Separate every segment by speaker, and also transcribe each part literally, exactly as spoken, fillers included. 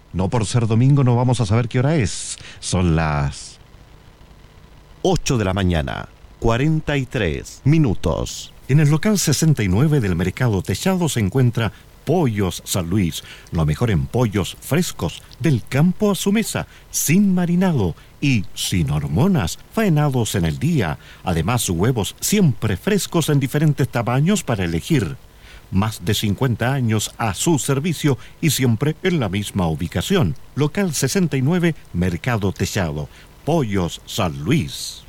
Speaker 1: No por ser domingo no vamos a saber qué hora es. Son las
Speaker 2: ocho de la mañana, cuarenta y tres minutos.
Speaker 3: En el local sesenta y nueve del Mercado Techado se encuentra Pollos San Luis, lo mejor en pollos frescos, del campo a su mesa, sin marinado y sin hormonas, faenados en el día. Además, huevos siempre frescos en diferentes tamaños para elegir. Más de cincuenta años a su servicio y siempre en la misma ubicación. Local sesenta y nueve, Mercado Techado, Pollos San Luis.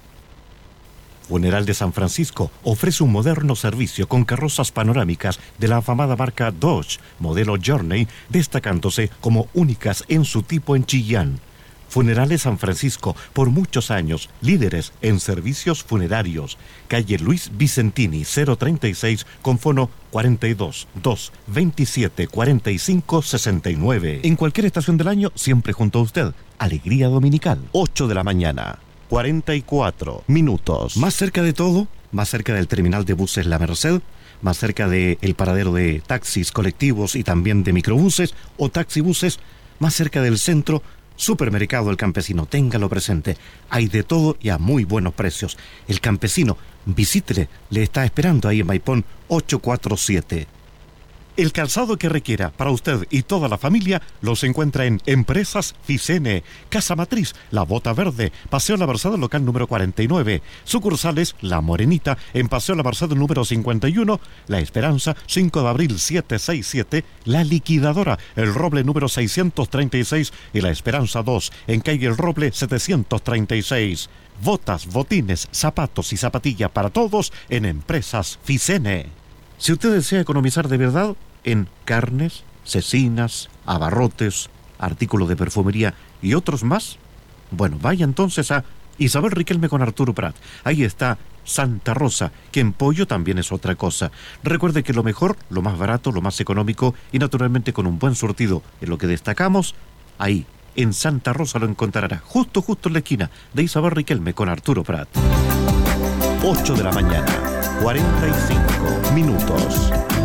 Speaker 3: Funeral de San Francisco ofrece un moderno servicio con carrozas panorámicas de la afamada marca Dodge, modelo Journey, destacándose como únicas en su tipo en Chillán. Funerales San Francisco, por muchos años, líderes en servicios funerarios. Calle Luis Vicentini, cero treinta y seis, con fono cuarenta y dos, dos, veintisiete, cuarenta y cinco, sesenta y nueve. En cualquier estación del año, siempre junto a usted. Alegría Dominical.
Speaker 2: ocho de la mañana, cuarenta y cuatro minutos.
Speaker 3: Más cerca de todo, más cerca del terminal de buses La Merced, más cerca del paradero de taxis colectivos y también de microbuses o taxibuses, más cerca del centro, Supermercado El Campesino, téngalo presente. Hay de todo y a muy buenos precios. El Campesino, visítele, le está esperando ahí en Maipón ocho cuatro siete. El calzado que requiera para usted y toda la familia los encuentra en Empresas Ficene, Casa Matriz, La Bota Verde, Paseo La Merced local número cuarenta y nueve, sucursales La Morenita, en Paseo La Merced número cincuenta y uno, La Esperanza, cinco de abril setecientos sesenta y siete, La Liquidadora, El Roble número seiscientos treinta y seis y La Esperanza dos, en calle El Roble setecientos treinta y seis. Botas, botines, zapatos y zapatillas para todos en Empresas Ficene. Si usted desea economizar de verdad en carnes, cecinas, abarrotes, artículos de perfumería y otros más, bueno, vaya entonces a Isabel Riquelme con Arturo Prat. Ahí está Santa Rosa, que en pollo también es otra cosa. Recuerde que lo mejor, lo más barato, lo más económico y naturalmente con un buen surtido en lo que destacamos, ahí, en Santa Rosa lo encontrará, justo, justo en la esquina de Isabel Riquelme con Arturo Prat.
Speaker 2: ocho de la mañana, cuarenta y cinco minutos.